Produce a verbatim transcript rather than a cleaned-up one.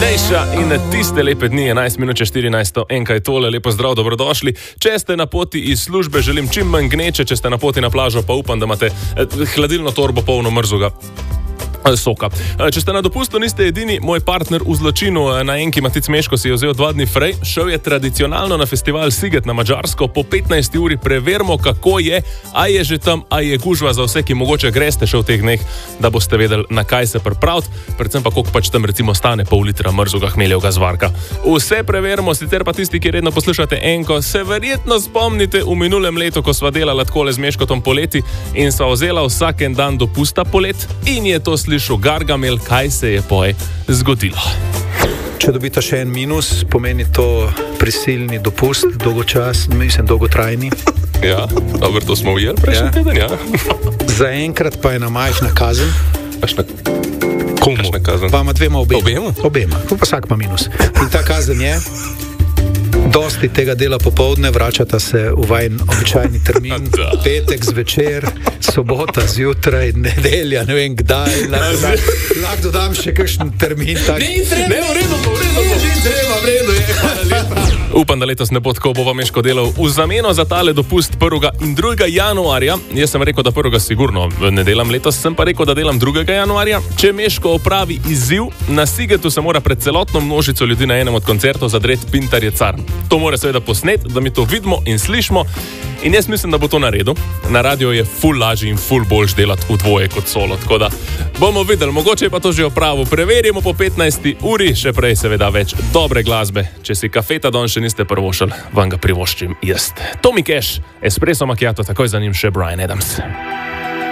Nejša in tiste lepe dni, enajst minut čez štirinajst, enkaj tole, lepo zdrav, dobrodošli. Če ste na poti iz službe, želim čim manj gneče, če ste na poti na plažo, pa upam, da imate hladilno torbo polno mrzuga soka. Če ste na dopustu, niste edini, moj partner v zločinu na Enki Matic Meško si je vzel dva dni frej, šel je tradicionalno na festival Siget na Madžarsko, po petnajsti uri preverimo, kako je, a je že tam, a je gužva za vse, ki mogoče greste še v teh dneh, da boste vedeli, na kaj se pripraviti, predvsem pa koliko pač tam recimo stane pol litra mrzuga hmeljevega zvarka. Vse preverimo, sicer pa tisti, ki redno poslušate Enko, se verjetno spomnite v minulem letu, ko sva delala takole z Meškotom poleti in sva vzela vsak en dan dopusta polet in je to slišal Gargamel, kaj se je poj zgodilo. Če dobita še en minus, pomeni to prisilni dopust, dolgočasni, mislim, dolgotrajni. Ja, dobro, to smo ujeli prejšnji ja. teden, ja. Zaenkrat pa je na majhna kazen. Kašna, komu? Kašna kazen? Pa ima dvema obema. Obema? Obema, pa vsak pa minus. In ta kazen je, dosti tega dela popoldne, vračata se v vajen običajni termin, petek zvečer, sobota zjutraj, nedelja, ne vem kdaj, lahko dodam še kakšen termin. Tak. Ne, ne, v redu, v redu, v redu, v redu je, hvala lepa. Upam, da letos ne bo tako, bova Meško delal v zameno za tale dopust prvega in drugega januarja. Jaz sem rekel, da prvega sigurno ne delam letos, sem pa rekel, da delam drugega januarja. Če Meško opravi izziv, na Sigetu se mora pred celotno množico ljudi na enem od koncertov zadret Pintar je car. To mora seveda posnet, da mi to vidimo in slišimo. In jaz mislim, da bo to naredil. Na radio je ful lažji in ful boljš delati v dvoje kot solo. Tako da bomo videli, mogoče je pa to že opravil. Preverimo po petnajsti uri, še prej seveda več dobre glasbe. Če si kafeta don še niste prvošali, vam ga privoščim jaz. Tommy Cash, Espresso Macchiato, takoj za njim še Bryan Adams.